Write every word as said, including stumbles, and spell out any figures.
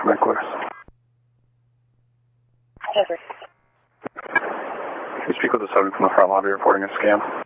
from headquarters. Over. Can you speak with the subject from the front lobby reporting a scam?